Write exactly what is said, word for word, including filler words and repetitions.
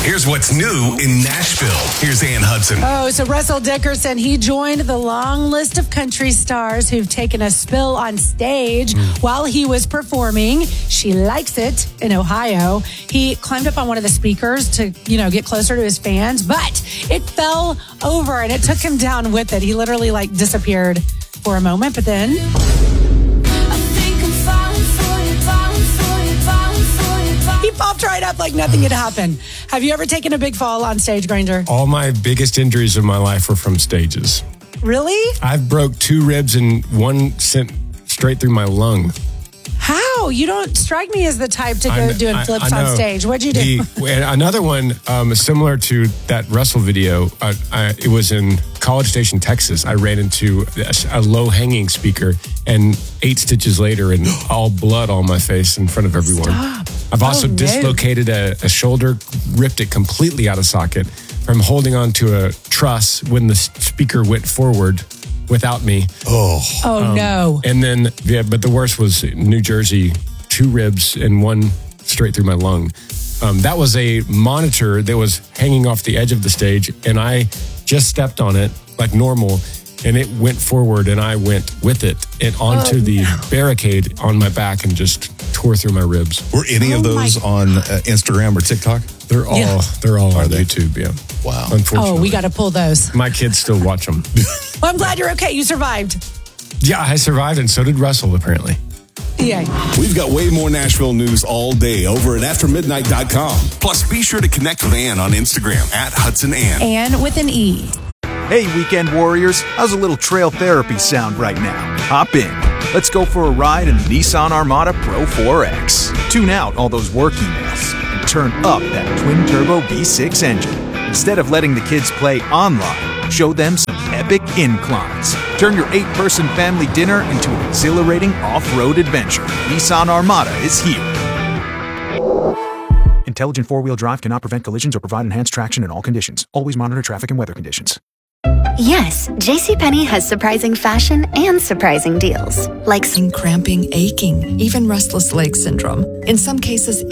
Here's what's new in Nashville. Here's Ann Hudson. Oh, so Russell Dickerson, he joined the long list of country stars who've taken a spill on stage mm. while he was performing. She Likes It in Ohio. He climbed up on one of the speakers to, you know, get closer to his fans, but it fell over and it took him down with it. He literally like disappeared for a moment, but then... He popped right up like nothing had happened. Have you ever taken a big fall on stage, Granger? All my biggest injuries of my life were from stages. Really? I've broke two ribs and one sent straight through my lung. How? You don't strike me as the type to go I, doing I, flips I on stage. What'd you do? The, another one um, similar to that Russell video. Uh, I, it was in College Station, Texas. I ran into a, a low-hanging speaker, and eight stitches later, and all blood on my face in front of everyone. Stop. I've also oh, no. dislocated a, a shoulder, ripped it completely out of socket from holding on to a truss when the speaker went forward without me. Oh, oh um, no. And then, yeah, but the worst was New Jersey, two ribs and one straight through my lung. Um, that was a monitor that was hanging off the edge of the stage, and I just stepped on it like normal, and it went forward, and I went with it and onto oh, the no. barricade on my back and just tore through my ribs. Were any oh of those on uh, Instagram or TikTok? They're all yeah. they're all Are on they? YouTube, yeah. Wow. Oh, Unfortunately. we got to pull those. My kids still watch them. Well, I'm glad you're okay. You survived. Yeah, I survived, and so did Russell, apparently. Yeah. We've got way more Nashville news all day over at after midnight dot com. Plus, be sure to connect with Ann on Instagram at Hudson Ann. Ann with an E. Hey, weekend warriors. How's a little trail therapy sound right now? Hop in. Let's go for a ride in the Nissan Armada Pro four X. Tune out all those work emails and turn up that twin-turbo V six engine. Instead of letting the kids play online, show them some epic inclines. Turn your eight-person family dinner into an exhilarating off-road adventure. Nissan Armada is here. Intelligent four-wheel drive cannot prevent collisions or provide enhanced traction in all conditions. Always monitor traffic and weather conditions. Yes, JCPenney has surprising fashion and surprising deals. Like cramping, aching, even restless leg syndrome. In some cases,